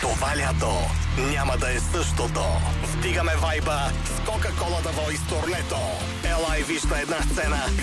Това лято няма да е същото. Вдигаме вайба с Кока-Кола The Voice турнето. Ела и виж на една сцена